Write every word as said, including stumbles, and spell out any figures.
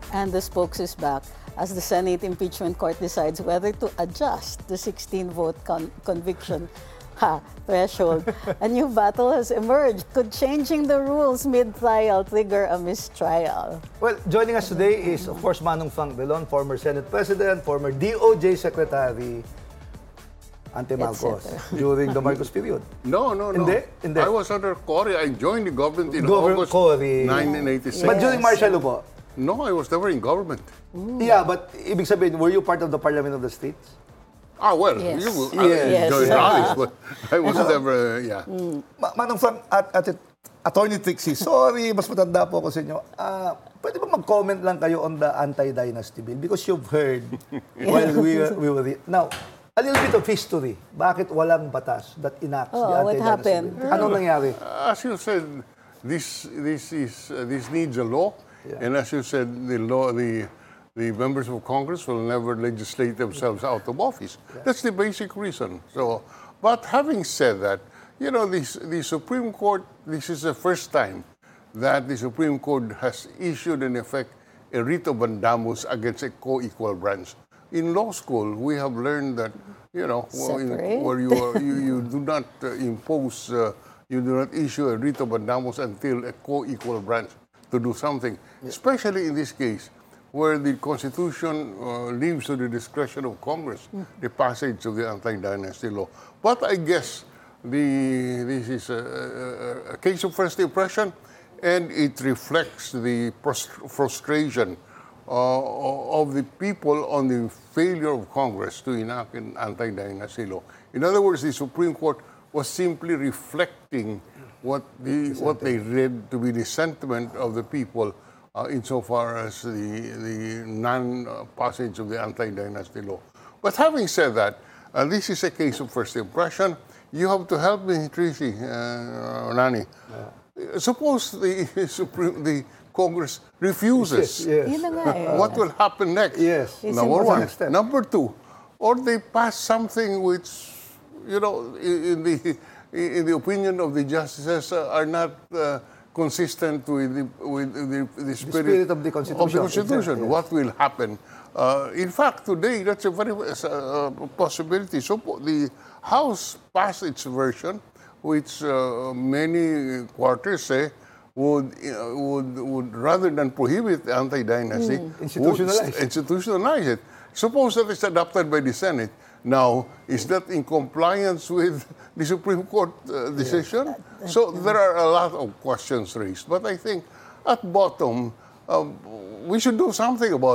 And the spokes is back as the Senate impeachment court decides whether to adjust the sixteen-vote con conviction ha, threshold. A new battle has emerged. Could changing the rules mid-trial trigger a mistrial? Well, joining us today is, of course, Manong Fang Belon, former Senate President, former D O J Secretary, Ante Marcos, during the Marcos period. No, no, no. Hindi? Hindi. I was under Cory. I joined the government in Governor August Cory. nineteen eighty-six. But during martial law po? No, I was never in government. Yeah, but ibig sabihin, were you part of the Parliament of the States? Ah, well, Yes. you Yes. Yes. enjoy knowledge, but I was never, uh, yeah. Ma Manong Fang, at, at Attorney Trixie, sorry, mas matanda po ako sa inyo. Ah, pwede ba mag-comment lang kayo on the anti-dynasty bill? Because you've heard while we were, we were now, a little bit of history. Bakit walang batas that enacts Oh, the what anti-dynasty happened? bill? Anong nangyari? As you said, this this is uh, this needs a law, Yeah. and as you said, the law the the members of Congress will never legislate themselves out of office. That's the basic reason. So, but having said that, you know, this the Supreme Court. This is the first time that the Supreme Court has issued, in effect, a writ of mandamus against a co-equal branch. In law school, we have learned that, you know, in, Separate. where you, are, you you do not uh, impose, uh, you do not issue a writ of mandamus until a co-equal branch to do something. Especially in this case, where the Constitution uh, leaves to the discretion of Congress the passage of the anti-dynasty law. But I guess the this is a, a, a case of first impression, and it reflects the frust- frustration uh, of the people on the failure of Congress to enact an anti-dynasty law. In other words, the Supreme Court was simply reflecting what the what they read to be the sentiment of the people uh, insofar as the the non-passage of the anti-dynasty law. But having said that, uh, this is a case of first impression. You have to help me, Tracy, uh, Nani. Suppose the Supreme the Congress refuses. Yes. Yun na nga eh. What will happen next? Yes. Number What's the one. next step? Number two, or they pass something which, you know, in the in the opinion of the justices uh, are not uh, consistent with the with the, the, spirit, spirit of the Constitution. Of the Constitution. Yes. What will happen? Uh, in fact, today that's a very uh, possibility. So the House passed its version, which uh, many quarters say would, uh, would, would rather than prohibit the anti-dynasty, Institutionalize. would institutionalize it. Suppose that it's adopted by the Senate. Now, is that in compliance with the Supreme Court uh, decision? So there are a lot of questions raised. But I think at bottom, um, we should do something about it.